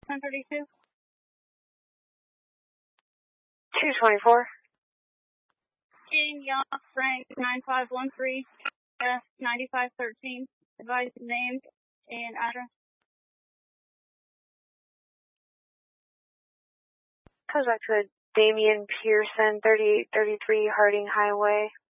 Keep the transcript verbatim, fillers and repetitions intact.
ten thirty-two. two twenty-four. King Yacht rank nine five one three S ninety-five thirteen. Advise name and address. Goes back to Damian Pearson, thirty-eight thirty-three Harding Highway.